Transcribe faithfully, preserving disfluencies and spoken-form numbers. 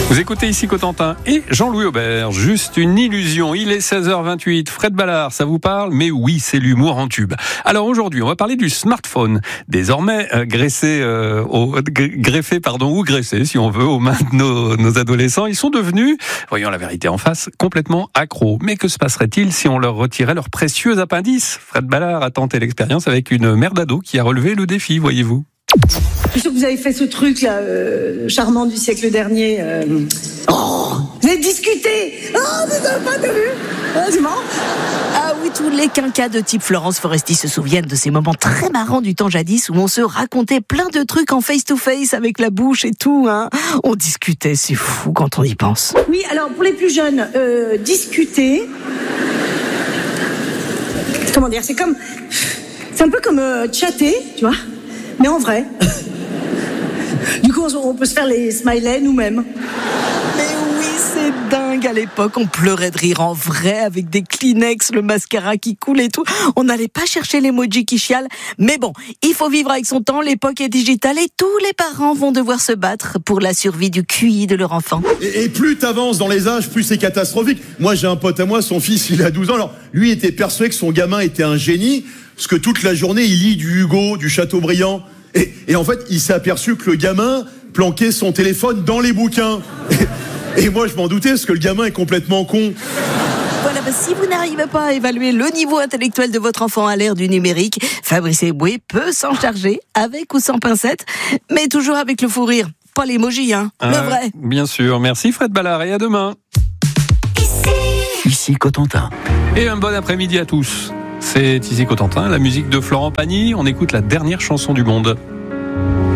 Vous écoutez ici Cotentin et Jean-Louis Aubert. Juste une illusion. Il est seize heures vingt-huit. Fred Ballard, ça vous parle? Mais oui, c'est l'humour en tube. Alors aujourd'hui, on va parler du smartphone. Désormais euh, graissé, euh, au, greffé, pardon, ou graissé, si on veut, aux mains de nos, nos adolescents. Ils sont devenus, voyons la vérité en face, complètement accros. Mais que se passerait-il si on leur retirait leur précieux appendice? Fred Ballard a tenté l'expérience avec une mère d'ado qui a relevé le défi, voyez-vous. Je suis sûr que vous avez fait ce truc là, euh, charmant du siècle dernier. Euh... Oh, vous avez discuté. Oh, vous n'avez pas vu. Ah, c'est marrant. Ah oui, tous les quinquas de type Florence Foresti se souviennent de ces moments très marrants du temps jadis où on se racontait plein de trucs en face-to-face avec la bouche et tout. Hein. On discutait, c'est fou quand on y pense. Oui, alors pour les plus jeunes, euh, discuter. Comment dire, c'est comme, c'est un peu comme euh, chatter, tu vois. Mais en vrai. Du coup, on peut se faire les smileys nous-mêmes. Mais oui, c'est dingue. À l'époque, on pleurait de rire en vrai avec des Kleenex, le mascara qui coule et tout. On n'allait pas chercher l'emoji qui chiale. Mais bon, il faut vivre avec son temps. L'époque est digitale et tous les parents vont devoir se battre pour la survie du Q I de leur enfant. Et, et plus t'avances dans les âges, plus c'est catastrophique. Moi, j'ai un pote à moi, son fils, il a douze ans. Alors, lui était persuadé que son gamin était un génie. Parce que toute la journée, il lit du Hugo, du Chateaubriand. Et, et en fait, il s'est aperçu que le gamin planquait son téléphone dans les bouquins. Et, et moi, je m'en doutais, parce que le gamin est complètement con. Voilà, bah, si vous n'arrivez pas à évaluer le niveau intellectuel de votre enfant à l'ère du numérique, Fabrice Eboué peut s'en charger, avec ou sans pincette, mais toujours avec le fou rire. Pas l'emoji, hein, ah, le vrai. Bien sûr. Merci Fred Ballard et à demain. Ici, ici Cotentin. Et un bon après-midi à tous. C'est ici Cotentin, la musique de Florent Pagny. On écoute la dernière chanson du monde.